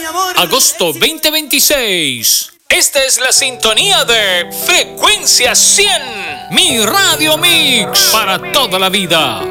Agosto 2026. Esta es la sintonía de Frecuencia 100, mi Radio Mix, para toda la vida.